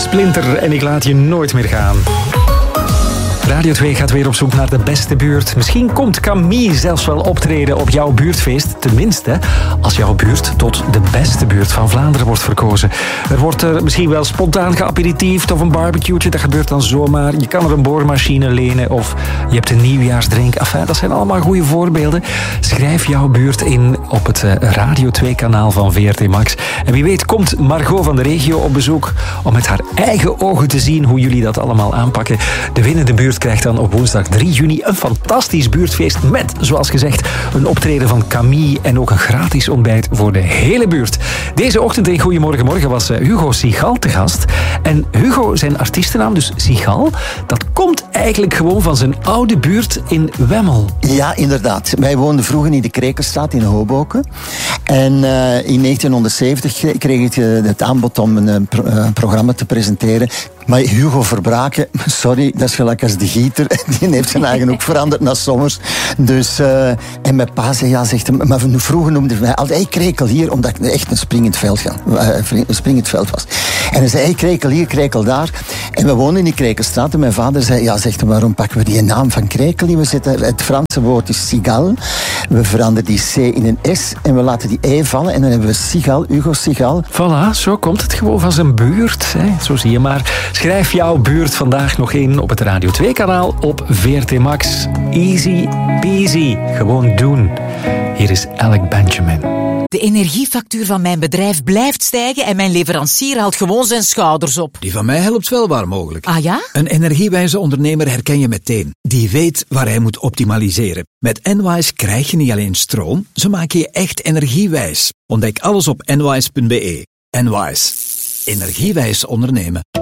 Splinter en ik laat je nooit meer gaan. Radio 2 gaat weer op zoek naar de beste buurt. Misschien komt Camille zelfs wel optreden op jouw buurtfeest. Tenminste, als jouw buurt tot de beste buurt van Vlaanderen wordt verkozen. Er wordt er misschien wel spontaan geaperitiefd of een barbecue'tje. Dat gebeurt dan zomaar. Je kan er een boormachine lenen of je hebt een nieuwjaarsdrink. Enfin, dat zijn allemaal goede voorbeelden. Schrijf jouw buurt in op het Radio 2-kanaal van VRT Max. En wie weet komt Margot van de regio op bezoek om met haar eigen ogen te zien hoe jullie dat allemaal aanpakken. De winnende buurt krijgt dan op woensdag 3 juni een fantastisch buurtfeest met, zoals gezegd, een optreden van Camille en ook een gratis ontbijt voor de hele buurt. Deze ochtend in Goedemorgen Morgen was Hugo Sigal te gast. En Hugo, zijn artiestennaam, dus Sigal, dat komt eigenlijk gewoon van zijn oude buurt in Wemmel. Ja, inderdaad. Wij woonden vroeger in de Krekelstraat in Hoboken. En in 1970 kreeg ik het aanbod om een programma te presenteren. Maar Hugo Verbraken, sorry, dat is gelijk als de gieter. Die heeft zijn eigen ook veranderd naar Sommers. Dus, en mijn pa zei, ja, zegt hem, maar vroeger noemde hij mij altijd, hey, Krekel hier, omdat ik echt een springend veld was. En hij zei, hey, Krekel hier, Krekel daar. En we woonden in die Krekelstraat en mijn vader zei, ja, zegt hem, waarom pakken we die naam van Krekel niet? We zetten, het Franse woord is Sigal. We veranderen die C in een S en we laten die E vallen en dan hebben we Sigal, Hugo Sigal. Voilà, zo komt het gewoon van zijn buurt. Hè? Zo zie je maar. Schrijf jouw buurt vandaag nog in op het Radio 2-kanaal op VRT Max. Easy peasy. Gewoon doen. Hier is Alec Benjamin. De energiefactuur van mijn bedrijf blijft stijgen en mijn leverancier haalt gewoon zijn schouders op. Die van mij helpt wel waar mogelijk. Ah ja? Een energiewijze ondernemer herken je meteen. Die weet waar hij moet optimaliseren. Met Enwise krijg je niet alleen stroom, ze maken je echt energiewijs. Ontdek alles op enwise.be. Enwise. Energiewijs ondernemen.